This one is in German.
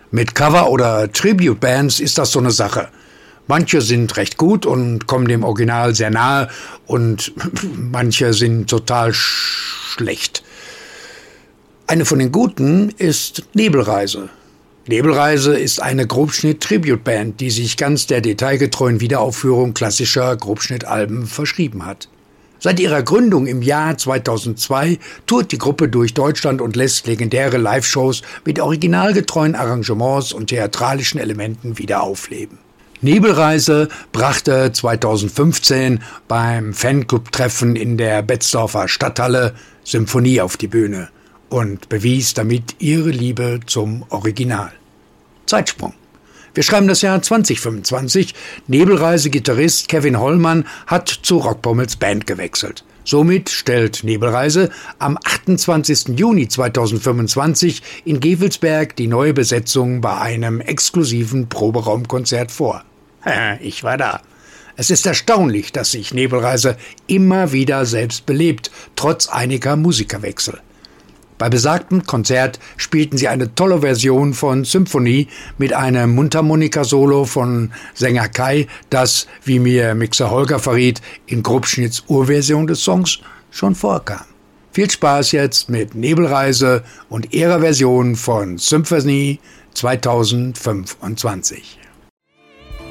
Mit Cover- oder Tribute-Bands ist das so eine Sache. Manche sind recht gut und kommen dem Original sehr nahe und manche sind total schlecht. Eine von den guten ist Nebelreise. Nebelreise ist eine Grobschnitt-Tribute-Band, die sich ganz der detailgetreuen Wiederaufführung klassischer Grobschnittalben verschrieben hat. Seit ihrer Gründung im Jahr 2002 tourt die Gruppe durch Deutschland und lässt legendäre Live-Shows mit originalgetreuen Arrangements und theatralischen Elementen wieder aufleben. Nebelreise brachte 2015 beim Fanclub-Treffen in der Betzdorfer Stadthalle Symphonie auf die Bühne und bewies damit ihre Liebe zum Original. Zeitsprung. Wir schreiben das Jahr 2025. Nebelreise-Gitarrist Kevin Hollmann hat zu Rockpommels Band gewechselt. Somit stellt Nebelreise am 28. Juni 2025 in Gevelsberg die neue Besetzung bei einem exklusiven Proberaumkonzert vor. Ich war da. Es ist erstaunlich, dass sich Nebelreise immer wieder selbst belebt, trotz einiger Musikerwechsel. Bei besagtem Konzert spielten sie eine tolle Version von Symphonie mit einem Mundharmonika-Solo von Sänger Kai, das, wie mir Mixer Holger verriet, in Grobschnitts Urversion des Songs schon vorkam. Viel Spaß jetzt mit Nebelreise und ihrer Version von Symphonie 2025.